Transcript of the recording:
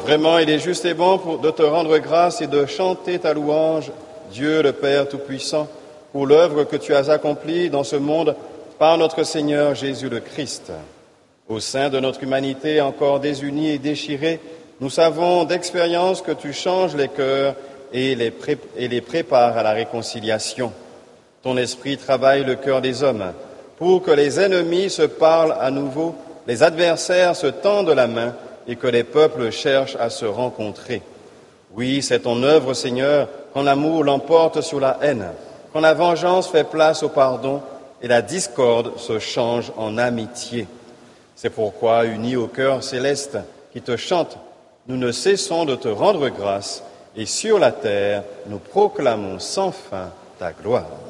Vraiment, il est juste et bon de te rendre grâce et de chanter ta louange, Dieu le Père Tout-Puissant, pour l'œuvre que tu as accomplie dans ce monde par notre Seigneur Jésus le Christ. Au sein de notre humanité encore désunie et déchirée, nous savons d'expérience que tu changes les cœurs et les prépares à la réconciliation. Ton esprit travaille le cœur des hommes pour que les ennemis se parlent à nouveau, les adversaires se tendent la main et que les peuples cherchent à se rencontrer. Oui, c'est ton œuvre, Seigneur, quand l'amour l'emporte sur la haine, quand la vengeance fait place au pardon et la discorde se change en amitié. C'est pourquoi, unis au cœur céleste qui te chante, nous ne cessons de te rendre grâce et sur la terre, nous proclamons sans fin ta gloire.